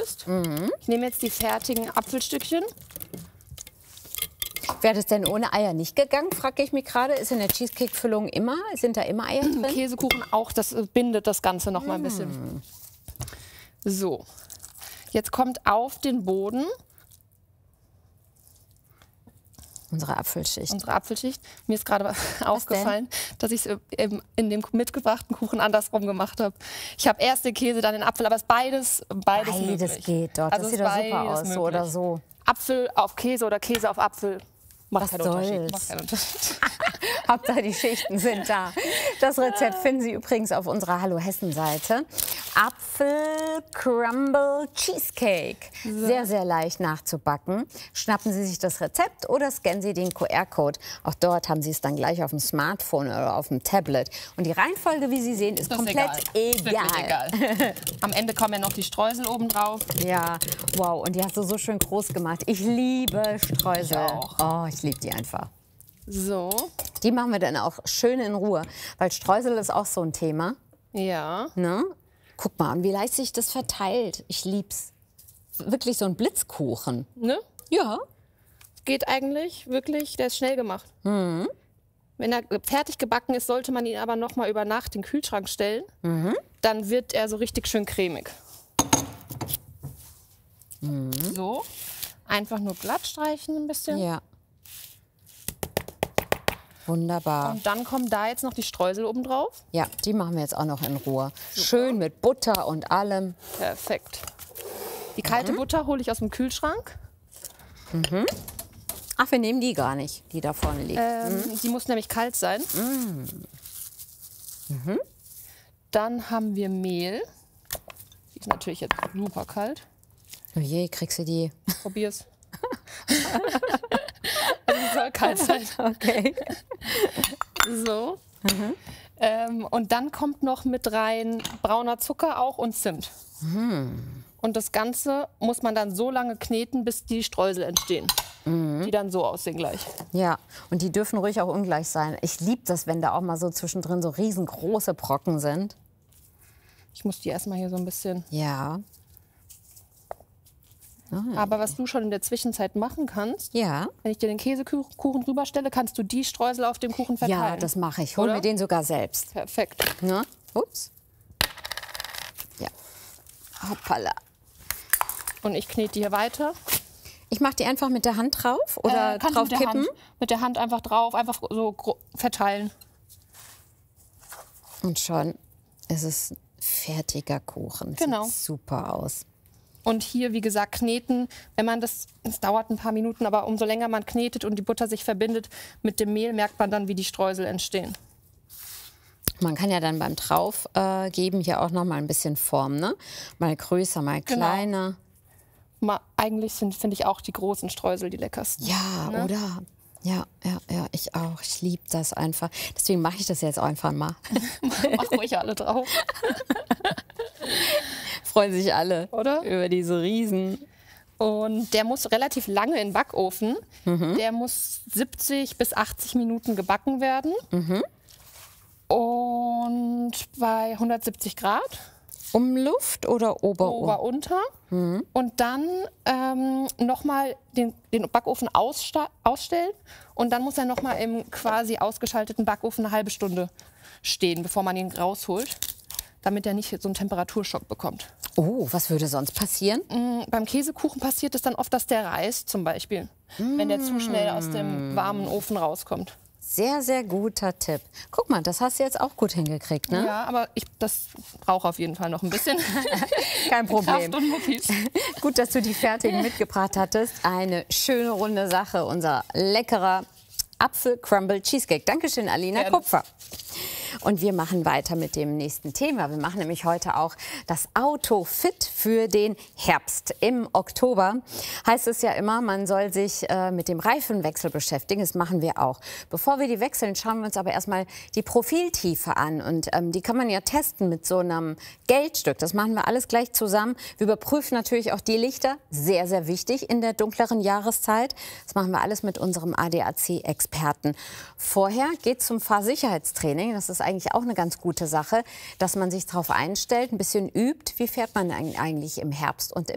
ist. Ich nehme jetzt die fertigen Apfelstückchen. Wäre das denn ohne Eier nicht gegangen, frage ich mich gerade. Ist in der Cheesecake-Füllung sind da immer Eier drin? Käsekuchen auch, das bindet das Ganze noch mal ein bisschen. So, jetzt kommt auf den Boden Unsere Apfelschicht. Mir ist gerade aufgefallen, dass ich es in dem mitgebrachten Kuchen andersrum gemacht habe. Ich habe erst den Käse, dann den Apfel, aber es ist beides möglich. Geht dort. Also das sieht doch super aus, so oder so. Apfel auf Käse oder Käse auf Apfel. Macht keinen Unterschied. Hauptsache die Schichten sind da. Das Rezept finden Sie übrigens auf unserer Hallo Hessen-Seite. Apfel Crumble Cheesecake. Sehr, sehr leicht nachzubacken. Schnappen Sie sich das Rezept oder scannen Sie den QR-Code. Auch dort haben Sie es dann gleich auf dem Smartphone oder auf dem Tablet. Und die Reihenfolge, wie Sie sehen, ist komplett egal. Am Ende kommen ja noch die Streusel oben drauf. Ja, wow. Und die hast du so schön groß gemacht. Ich liebe Streusel. Ich auch. Oh, ich liebe die einfach. So. Die machen wir dann auch schön in Ruhe, weil Streusel ist auch so ein Thema. Ja. Ne? Guck mal, wie leicht sich das verteilt. Ich lieb's. Wirklich so ein Blitzkuchen. Ne? Ja. Geht eigentlich wirklich, der ist schnell gemacht. Wenn er fertig gebacken ist, sollte man ihn aber noch mal über Nacht in den Kühlschrank stellen. Dann wird er so richtig schön cremig. So. Einfach nur glatt streichen ein bisschen. Ja. Wunderbar. Und dann kommen da jetzt noch die Streusel oben drauf. Ja, die machen wir jetzt auch noch in Ruhe. Schön mit Butter und allem. Perfekt. Die kalte Butter hole ich aus dem Kühlschrank. Ach, wir nehmen die gar nicht, die da vorne liegt. Die muss nämlich kalt sein. Dann haben wir Mehl. Die ist natürlich jetzt super kalt. Oh je, kriegst du die? Probier's. Also die soll kalt sein. Okay. So. Und dann kommt noch mit rein brauner Zucker auch und Zimt. Und das Ganze muss man dann so lange kneten, bis die Streusel entstehen. Die dann so aussehen gleich. Ja, und die dürfen ruhig auch ungleich sein. Ich liebe das, wenn da auch mal so zwischendrin so riesengroße Brocken sind. Ich muss die erstmal hier so ein bisschen... Ja. Aber was du schon in der Zwischenzeit machen kannst, Ja. wenn ich dir den Käsekuchen rüberstelle, kannst du die Streusel auf dem Kuchen verteilen. Ja, das mache ich. Hol Oder? mir den sogar selbst. Perfekt. Ne? Ups. Ja. Hoppala. Und ich knete die hier weiter. Ich mache die einfach mit der Hand drauf oder Kannst du drauf mit der kippen? Mit der Hand einfach drauf, einfach so verteilen. Und schon ist es fertiger Kuchen. Genau. Sieht super aus. Und hier, wie gesagt, kneten. Wenn man das dauert ein paar Minuten, aber umso länger man knetet und die Butter sich verbindet mit dem Mehl, merkt man dann, wie die Streusel entstehen. Man kann ja dann beim Draufgeben hier auch noch mal ein bisschen Form, ne? Mal größer, mal kleiner. Eigentlich finde ich auch die großen Streusel die leckersten. Ja, Ne? oder? Ja, ich auch. Ich liebe das einfach. Deswegen mache ich das jetzt einfach mal. Mach ruhig alle drauf. Freuen sich alle, Oder? über diese Riesen. Und der muss relativ lange in den Backofen. Der muss 70 bis 80 Minuten gebacken werden. Und bei 170 Grad. Umluft oder Ober-Unter. Und dann nochmal den Backofen ausstellen. Und dann muss er nochmal im quasi ausgeschalteten Backofen eine halbe Stunde stehen, bevor man ihn rausholt, damit er nicht so einen Temperaturschock bekommt. Oh, was würde sonst passieren? Beim Käsekuchen passiert es dann oft, dass der reißt zum Beispiel, wenn der zu schnell aus dem warmen Ofen rauskommt. Sehr, sehr guter Tipp. Guck mal, das hast du jetzt auch gut hingekriegt, ne? Ja, aber das braucht auf jeden Fall noch ein bisschen. Kein Problem. Kraft und Muckis. Gut, dass du die fertigen mitgebracht hattest. Eine schöne runde Sache, unser leckerer Apfel-Crumble Cheesecake. Dankeschön, Alina Gerne. Kupfer. Und wir machen weiter mit dem nächsten Thema. Wir machen nämlich heute auch das Auto fit für den Herbst. Im Oktober heißt es ja immer, man soll sich mit dem Reifenwechsel beschäftigen. Das machen wir auch. Bevor wir die wechseln, schauen wir uns aber erstmal die Profiltiefe an. Und die kann man ja testen mit so einem Geldstück. Das machen wir alles gleich zusammen. Wir überprüfen natürlich auch die Lichter. Sehr, sehr wichtig in der dunkleren Jahreszeit. Das machen wir alles mit unserem ADAC-Experten. Vorher geht es zum Fahrsicherheitstraining. Das ist eigentlich auch eine ganz gute Sache, dass man sich darauf einstellt, ein bisschen übt. Wie fährt man eigentlich im Herbst und